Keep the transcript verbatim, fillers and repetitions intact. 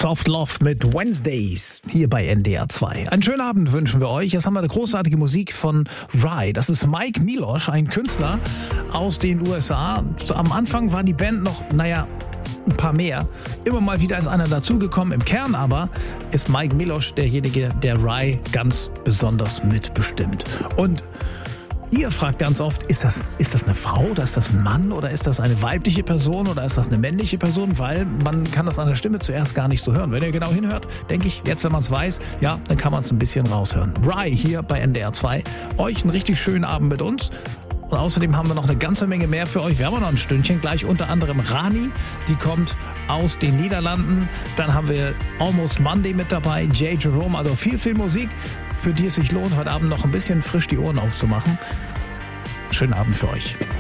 Soft Love mit Wednesdays hier bei N D R zwei. Einen schönen Abend wünschen wir euch. Jetzt haben wir eine großartige Musik von Rye. Das ist Mike Milosh, ein Künstler aus den U S A. Am Anfang war die Band noch, naja, ein paar mehr. Immer mal wieder ist einer dazugekommen. Im Kern aber ist Mike Milosh derjenige, der Rye ganz besonders mitbestimmt. Und ihr fragt ganz oft, ist das, ist das eine Frau oder ist das ein Mann oder ist das eine weibliche Person oder ist das eine männliche Person? Weil man kann das an der Stimme zuerst gar nicht so hören. Wenn ihr genau hinhört, denke ich, jetzt wenn man es weiß, ja, dann kann man es ein bisschen raushören. Rye hier bei N D R zwei. Euch einen richtig schönen Abend mit uns. Und außerdem haben wir noch eine ganze Menge mehr für euch. Wir haben noch ein Stündchen, gleich unter anderem Rani, die kommt aus den Niederlanden. Dann haben wir Almost Monday mit dabei, Jay Jerome, also viel, viel Musik, für die es sich lohnt, heute Abend noch ein bisschen frisch die Ohren aufzumachen. Schönen Abend für euch.